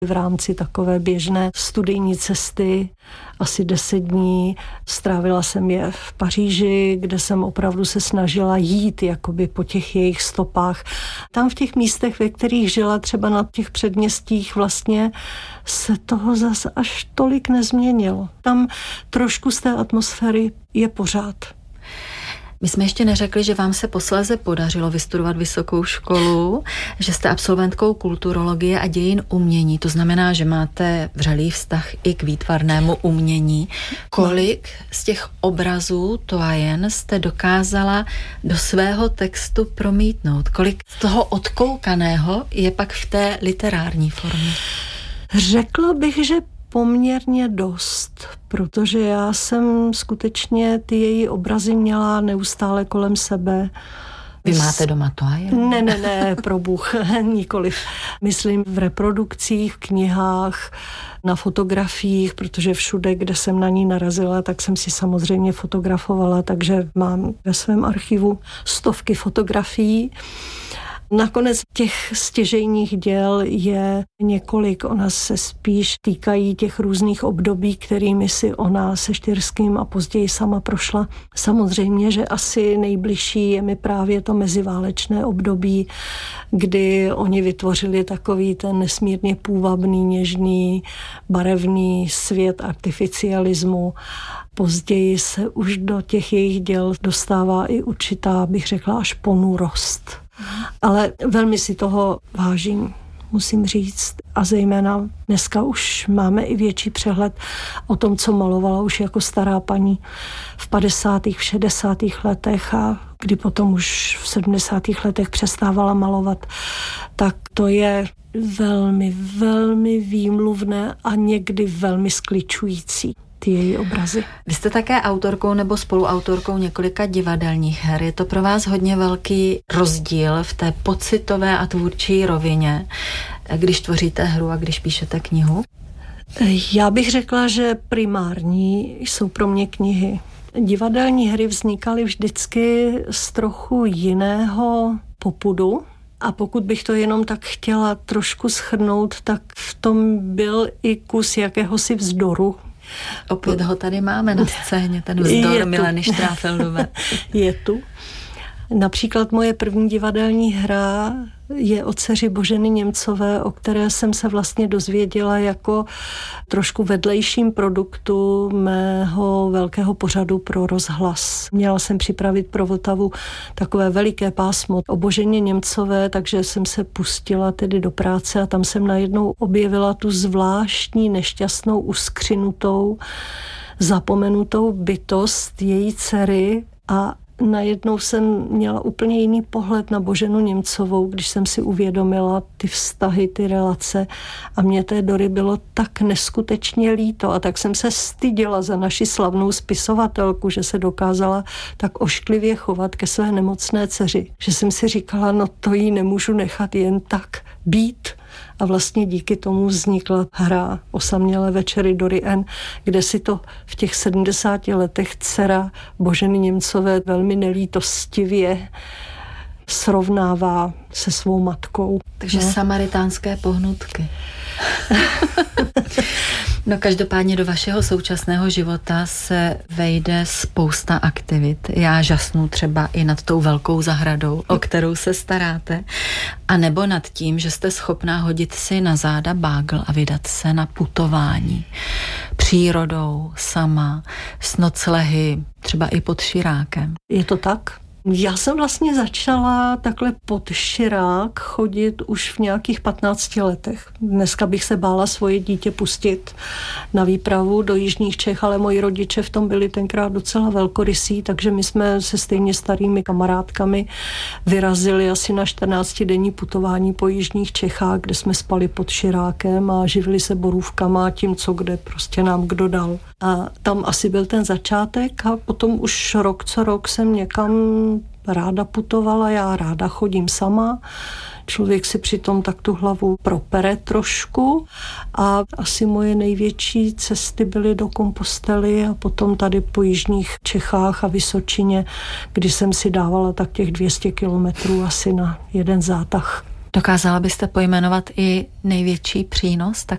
v rámci takové běžné studijní cesty, asi 10 dní. Strávila jsem je v Paříži, kde jsem opravdu se snažila jít jakoby po těch jejich stopách. Tam v těch místech, ve kterých žila, třeba na těch předměstích, vlastně se toho zase až tolik nezměnilo. Tam trošku z té atmosféry je pořád. My jsme ještě neřekli, že vám se posléze podařilo vystudovat vysokou školu, že jste absolventkou kulturologie a dějin umění. To znamená, že máte vřelý vztah i k výtvarnému umění. Kolik z těch obrazů Toajen jste dokázala do svého textu promítnout? Kolik z toho odkoukaného je pak v té literární formě? Řekla bych, že poměrně dost, protože já jsem skutečně ty její obrazy měla neustále kolem sebe. Vy máte doma Toajen? Ne, pro Bůh, nikoliv. Myslím v reprodukcích, v knihách, na fotografiích, protože všude, kde jsem na ní narazila, tak jsem si samozřejmě fotografovala, takže mám ve svém archivu stovky fotografií. Nakonec těch stěžejních děl je několik. Ona se spíš týkají těch různých období, kterými si ona se Štyrským a později sama prošla. Samozřejmě, že asi nejbližší je mi právě to meziválečné období, kdy oni vytvořili takový ten nesmírně půvabný, něžný, barevný svět artificialismu. Později se už do těch jejich děl dostává i určitá, bych řekla, až ponurost. Ale velmi si toho vážím, musím říct. A zejména dneska už máme i větší přehled o tom, co malovala už jako stará paní v 50. v 60. letech a kdy potom už v 70. letech přestávala malovat. Tak to je velmi, velmi výmluvné a někdy velmi skličující. Ty její obrazy. Vy jste také autorkou nebo spoluautorkou několika divadelních her. Je to pro vás hodně velký rozdíl v té pocitové a tvůrčí rovině, když tvoříte hru a když píšete knihu? Já bych řekla, že primární jsou pro mě knihy. Divadelní hry vznikaly vždycky z trochu jiného popudu. A pokud bych to jenom tak chtěla trošku shrnout, tak v tom byl i kus jakéhosi vzdoru. Opět ho tady máme na scéně, ten vzdor Mileny Štráfeldové. Je tu. Například moje první divadelní hra je o dceři Boženy Němcové, o které jsem se vlastně dozvěděla jako trošku vedlejším produktu mého velkého pořadu pro rozhlas. Měla jsem připravit pro Vltavu takové veliké pásmo o Boženě Němcové, takže jsem se pustila tedy do práce a tam jsem najednou objevila tu zvláštní, nešťastnou, uskřinutou, zapomenutou bytost její dcery a najednou jsem měla úplně jiný pohled na Boženu Němcovou, když jsem si uvědomila ty vztahy, ty relace a mě té Dory bylo tak neskutečně líto a tak jsem se styděla za naši slavnou spisovatelku, že se dokázala tak ošklivě chovat ke své nemocné dceři, že jsem si říkala, no to jí nemůžu nechat jen tak být. A vlastně díky tomu vznikla hra Osamělé večery Dory N., kde si to v těch 70 letech dcera Boženy Němcové velmi nelítostivě srovnává se svou matkou. Takže samaritánské pohnutky. No každopádně do vašeho současného života se vejde spousta aktivit. Já žasnu třeba i nad tou velkou zahradou, o kterou se staráte, a nebo nad tím, že jste schopná hodit si na záda bágl a vydat se na putování. Přírodou, sama, s noclehy, třeba i pod Širákem. Je to tak? Já jsem vlastně začala takhle pod Širák chodit už v nějakých 15 letech. Dneska bych se bála svoje dítě pustit na výpravu do jižních Čech, ale moji rodiče v tom byli tenkrát docela velkorysí, takže my jsme se stejně starými kamarádkami vyrazili asi na 14denní putování po jižních Čechách, kde jsme spali pod Širákem a živili se borůvkama a tím, co kde prostě nám kdo dal. A tam asi byl ten začátek a potom už rok co rok jsem někam ráda putovala, já ráda chodím sama. Člověk si přitom tak tu hlavu propere trošku a asi moje největší cesty byly do Kompostely a potom tady po jižních Čechách a Vysočině, kdy jsem si dávala tak těch 200 kilometrů asi na jeden zátah. Dokázala byste pojmenovat i největší přínos, tak